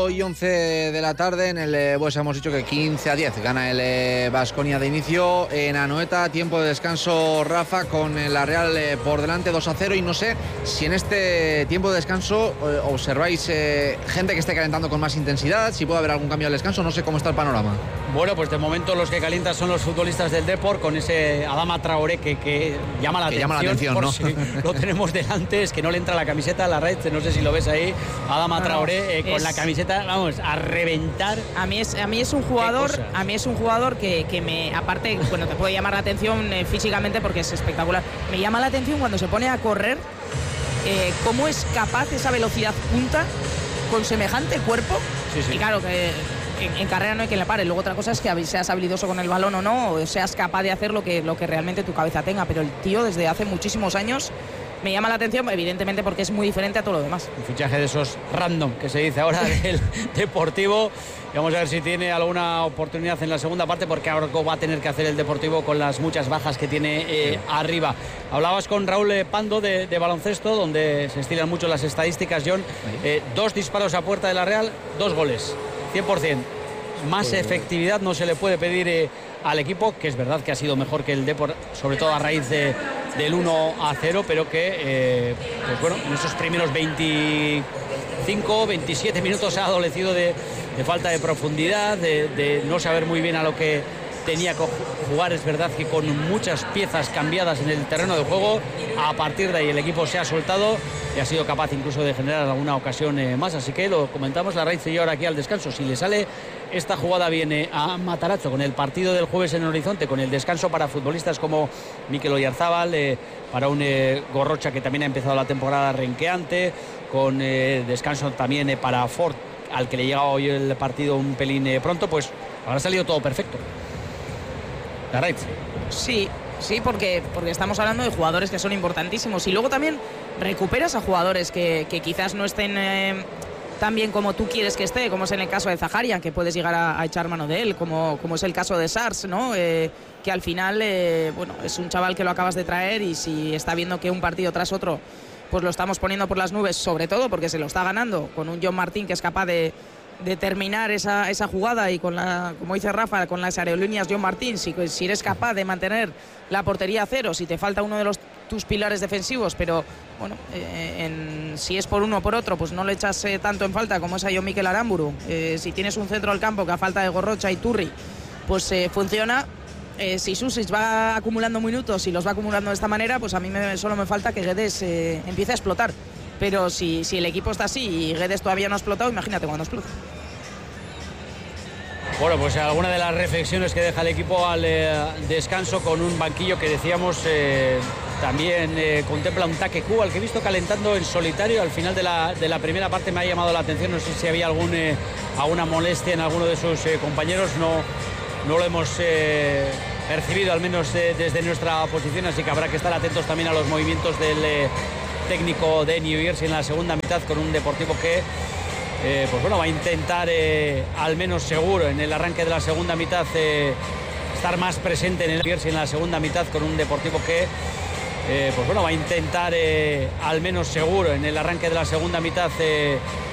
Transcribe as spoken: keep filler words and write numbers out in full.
y once de la tarde. En el pues hemos dicho que quince a diez gana el Baskonia de inicio en Anoeta. Tiempo de descanso, Rafa, con la Real eh, por delante dos a cero. Y no sé si en este tiempo de descanso eh, observáis eh, gente que esté calentando con más intensidad, si puede haber algún cambio al descanso. No sé cómo está el panorama. Bueno, pues de momento los que calientan son los futbolistas del Depor, con ese Adama Traoré que, que llama la que atención. Llama la atención, por ¿no? Si lo tenemos delante, es que no le entra la camiseta a la red, no sé si lo ves ahí. Adama Traoré eh, con es... la camiseta, vamos, a reventar. A mí es, a mí es un jugador, a mí es un jugador que, que me, aparte, bueno, te puede llamar la atención eh, físicamente porque es espectacular. Me llama la atención cuando se pone a correr, eh, cómo es capaz esa velocidad punta con semejante cuerpo. Sí, sí. Y claro que en, en carrera no hay quien le pare. Luego otra cosa es que seas habilidoso con el balón o no, o seas capaz de hacer lo que, lo que realmente tu cabeza tenga. Pero el tío desde hace muchísimos años me llama la atención, evidentemente porque es muy diferente a todo lo demás. Un fichaje de esos random que se dice ahora del Deportivo. Y vamos a ver si tiene alguna oportunidad en la segunda parte, porque ahora va a tener que hacer el Deportivo con las muchas bajas que tiene eh, arriba. Hablabas con Raúl Pando de, de baloncesto, donde se estilan mucho las estadísticas, John. Eh, dos disparos a puerta de la Real, dos goles, cien por ciento. Más efectividad no se le puede pedir eh, al equipo, que es verdad que ha sido mejor que el Depor, sobre todo a raíz de, del uno a cero, pero que eh, pues bueno, en esos primeros veinticinco, veintisiete minutos ha adolecido de, de falta de profundidad, de, de no saber muy bien a lo que tenía que jugar. Es verdad que con muchas piezas cambiadas en el terreno de juego, a partir de ahí el equipo se ha soltado y ha sido capaz incluso de generar alguna ocasión eh, más. Así que lo comentamos la raíz y yo ahora aquí al descanso. Si le sale esta jugada viene a Matarazzo con el partido del jueves en el horizonte, con el descanso para futbolistas como Mikel Oyarzábal, eh, para un eh, Gorrocha que también ha empezado la temporada renqueante, con eh, descanso también eh, para Ford, al que le llega hoy el partido un pelín eh, pronto, pues habrá salido todo perfecto. La raíz. Sí, sí, porque, porque estamos hablando de jugadores que son importantísimos y luego también recuperas a jugadores que, que quizás no estén eh, tan bien como tú quieres que esté, como es en el caso de Zaharian, que puedes llegar a, a echar mano de él, como, como es el caso de Sars, ¿no? Eh, que al final, eh, bueno, es un chaval que lo acabas de traer y si está viendo que un partido tras otro pues lo estamos poniendo por las nubes, sobre todo porque se lo está ganando con un John Martín que es capaz de de terminar esa, esa jugada y con la, como dice Rafa, con las aerolíneas John Martín, si, si eres capaz de mantener la portería a cero, si te falta uno de los tus pilares defensivos, pero bueno, eh, en, si es por uno o por otro, pues no le echas eh, tanto en falta como es a John Mikel Aramburu. Eh, si tienes un centro del campo que a falta de Gorrocha y Turri, pues eh, funciona. Eh, si Susic va acumulando minutos y los va acumulando de esta manera, pues a mí me, solo me falta que Guedes eh, empiece a explotar. Pero si, si el equipo está así y Guedes todavía no ha explotado, imagínate cuando explote. Bueno, pues alguna de las reflexiones que deja el equipo al eh, descanso, con un banquillo que decíamos eh, también eh, contempla un Takeku, al que he visto calentando en solitario al final de la, de la primera parte. Me ha llamado la atención, no sé si había algún, eh, alguna molestia en alguno de sus eh, compañeros, no, no lo hemos eh, percibido, al menos eh, desde nuestra posición, así que habrá que estar atentos también a los movimientos del eh, técnico de New Jersey en la segunda mitad, con un Deportivo que eh, pues bueno, va a intentar eh, al menos seguro en el arranque de la segunda mitad eh, estar más presente en el New Jersey en la segunda mitad, con un Deportivo que eh, pues bueno, va a intentar eh, al menos seguro en el arranque de la segunda mitad eh,